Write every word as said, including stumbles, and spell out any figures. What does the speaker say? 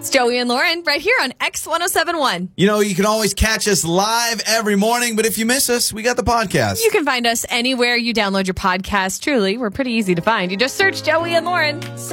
It's Joey and Lauren right here on X ten seventy-one. You know, you can always catch us live every morning, but if you miss us, we got the podcast. You can find us anywhere you download your podcast. Truly, we're pretty easy to find. You just search Joey and Lauren.